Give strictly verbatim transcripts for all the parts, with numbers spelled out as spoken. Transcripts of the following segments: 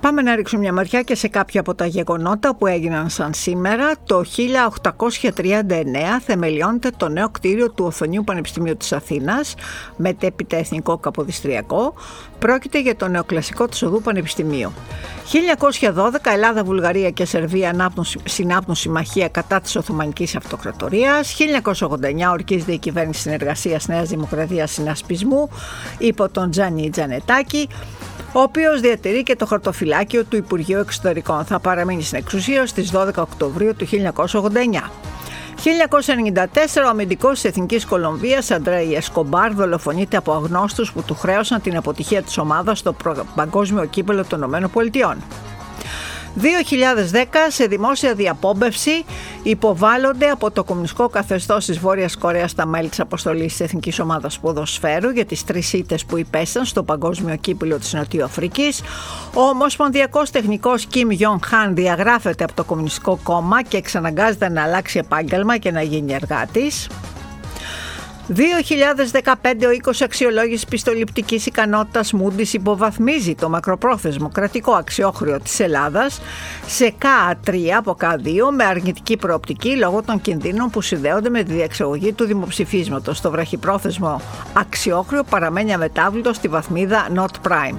Πάμε να ρίξουμε μια ματιά και σε κάποια από τα γεγονότα που έγιναν σαν σήμερα. Το χίλια οκτακόσια τριάντα εννέα θεμελιώνεται το νέο κτίριο του Οθωνίου Πανεπιστημίου της Αθήνας, μετέπειτα Εθνικό Καποδιστριακό. Πρόκειται για το νεοκλασικό της Οδού Πανεπιστημίου. χίλια εννιακόσια δώδεκα Ελλάδα, Βουλγαρία και Σερβία συνάπτουν συμμαχία κατά της Οθωμανικής Αυτοκρατορίας. χίλια εννιακόσια ογδόντα εννέα ορκίζεται η κυβέρνηση συνεργασίας Νέας Δημοκρατίας Συνασπισμού υπό τον Τζάνι Τζανετάκη, ο οποίος διατηρεί και το χαρτοφυλάκιο του Υπουργείου Εξωτερικών. Θα παραμείνει στην εξουσία στις δώδεκα Οκτωβρίου του χίλια εννιακόσια ογδόντα εννέα. χίλια εννιακόσια ενενήντα τέσσερα ο αμυντικός της Εθνικής Κολομβίας Αντρέι Εσκομπάρ δολοφονείται από αγνώστους που του χρέωσαν την αποτυχία της ομάδας στο παγκόσμιο κύπελλο των ΗΠΑ. δύο χιλιάδες δέκα σε δημόσια διαπόμπευση υποβάλλονται από το κομμουνιστικό καθεστώς της Βόρειας Κορέας τα μέλη της αποστολής της Εθνικής Ομάδας Ποδοσφαίρου για τις τρεις ήττες που υπέσταν στο παγκόσμιο κύπελλο της Νοτιού Αφρικής. Ο ομοσπονδιακός τεχνικός Κιμ Γιον Χαν διαγράφεται από το Κομμουνιστικό Κόμμα και εξαναγκάζεται να αλλάξει επάγγελμα και να γίνει εργάτης. δύο χιλιάδες δεκαπέντε ο οίκος αξιολόγησης πιστοληπτικής ικανότητας Moody's υποβαθμίζει το μακροπρόθεσμο κρατικό αξιόχρεο της Ελλάδας σε ΚΑ τρία από ΚΑ δύο με αρνητική προοπτική λόγω των κινδύνων που συνδέονται με τη διεξαγωγή του δημοψηφίσματος. Το βραχυπρόθεσμο αξιόχρεο παραμένει αμετάβλητο στη βαθμίδα Not Prime.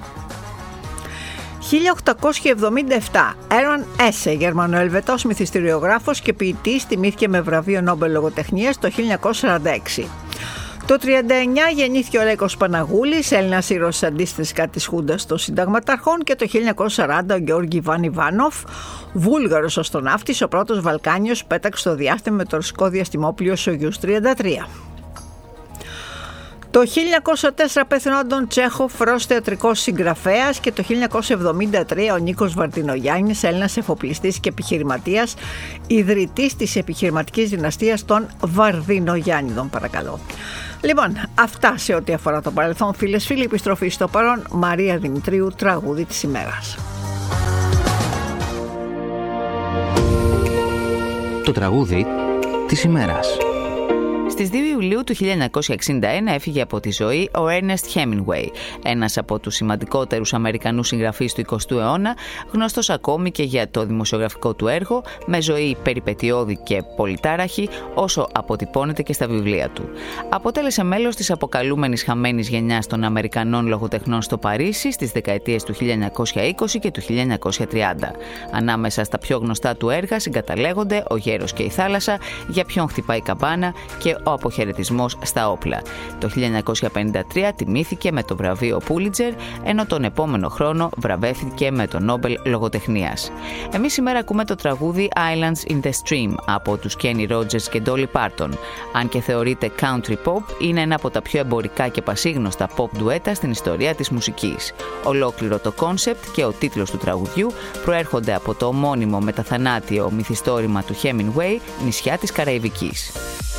χίλια οκτακόσια εβδομήντα επτά Έρον Έσε, Γερμανοελβετός μυθιστηριογράφος και ποιητής, τιμήθηκε με βραβείο Νόμπελ Λογοτεχνίας το χίλια εννιακόσια σαράντα έξι. Το τριάντα εννέα γεννήθηκε ο Λέκος Παναγούλης, Έλληνας ήρωας της αντίστασης κατά της Χούντας των Συνταγματαρχών, και το χίλια εννιακόσια σαράντα ο Γεώργη Ιβάν Ιβάνοφ, Βούλγαρος αστροναύτης, ο πρώτος Βαλκάνιος, πέταξε στο διάστημα με το ρωσικό διαστημόπλοιο Σογιούς τριάντα τρία. Το χίλια εννιακόσια τέσσερα πέθανε ο Άντων Τσέχοφ, Ρώσος θεατρικός συγγραφέας, και το χίλια εννιακόσια εβδομήντα τρία ο Νίκος Βαρδινογιάννης, Έλληνας εφοπλιστής και επιχειρηματίας, ιδρυτής της επιχειρηματικής δυναστείας των Βαρδινογιάννηδων, παρακαλώ. Λοιπόν, αυτά σε ό,τι αφορά το παρελθόν, φίλες φίλοι. Επιστροφή στο παρόν, Μαρία Δημητρίου, τραγούδι της ημέρας. Το τραγούδι της ημέρας. Στις δύο Ιουλίου του χίλια εννιακόσια εξήντα ένα έφυγε από τη ζωή ο Ernest Hemingway, ένας από τους σημαντικότερους Αμερικανούς συγγραφείς του εικοστού αιώνα, γνωστός ακόμη και για το δημοσιογραφικό του έργο, με ζωή περιπετειώδη και πολυτάραχη, όσο αποτυπώνεται και στα βιβλία του. Αποτέλεσε μέλος της αποκαλούμενης χαμένης γενιάς των Αμερικανών λογοτεχνών στο Παρίσι στις δεκαετίες του χίλια εννιακόσια είκοσι και του χίλια εννιακόσια τριάντα. Ανάμεσα στα πιο γνωστά του έργα συγκαταλέγονται «Ο γέρος και η θάλασσα», «Για ποιον χτυπάει η καμπάνα» και «Ο αποχαιρετισμός στα όπλα». Το χίλια εννιακόσια πενήντα τρία τιμήθηκε με το βραβείο Πούλιτζερ, ενώ τον επόμενο χρόνο βραβεύτηκε με το Νόμπελ Λογοτεχνίας. Εμείς σήμερα ακούμε το τραγούδι Islands in the Stream από τους Kenny Rogers και Dolly Parton. Αν και θεωρείται country pop, είναι ένα από τα πιο εμπορικά και πασίγνωστα pop ντουέτα στην ιστορία της μουσικής. Ολόκληρο το κόνσεπτ και ο τίτλος του τραγουδιού προέρχονται από το ομώνυμο μεταθανάτιο μυθιστόρημα του Hemingway, «Νησιά της Καραϊβικής».